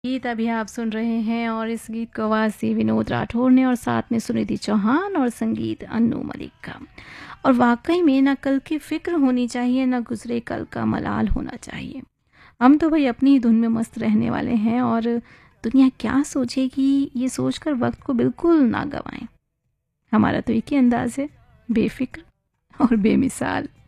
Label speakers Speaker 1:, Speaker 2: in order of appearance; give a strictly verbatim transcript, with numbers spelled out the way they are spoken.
Speaker 1: गीत अभी आप सुन रहे हैं और इस गीत को आवाज़ दी विनोद राठौर ने और साथ में सुनिधि चौहान और संगीत अन्नू मलिक का। और वाकई में ना कल की फिक्र होनी चाहिए ना गुजरे कल का मलाल होना चाहिए। हम तो भाई अपनी ही धुन में मस्त रहने वाले हैं और दुनिया क्या सोचेगी ये सोचकर वक्त को बिल्कुल ना गवाएं। हमारा तो एक ही अंदाज है, बेफिक्र और बेमिसाल।